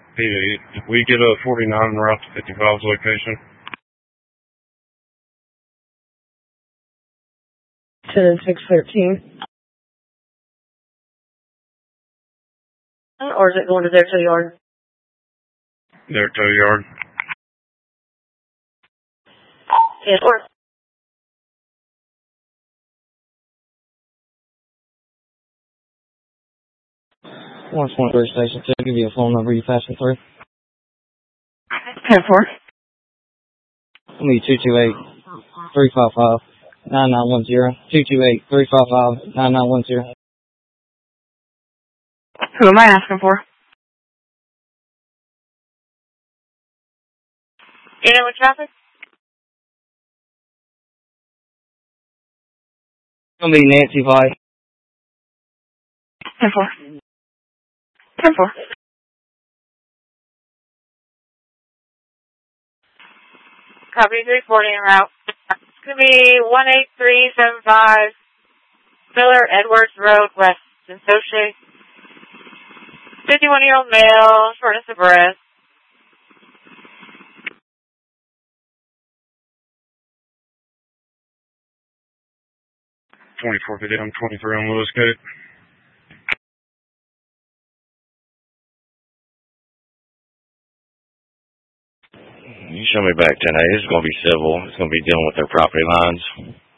Hey, did we get a 49 en route to 55's location? 10 and 613. Or is it going to their tow yard? Their tow yard. Yes, or. 123 Station 2, give you a phone number you passing through. 10-4. I'll need 228-355-9910. 228-355-9910. Who am I asking for? You know what traffic? It's going to be Nancy Vi. 10-4. 10-4. Copy 340 en route. It's going to be 18375 Miller Edwards Road, West in Soche. 51-year-old male, shortness of breath. 2450, I'm 23 on Lewis Gate. You show me back 10A. This is going to be civil. It's going to be dealing with their property lines.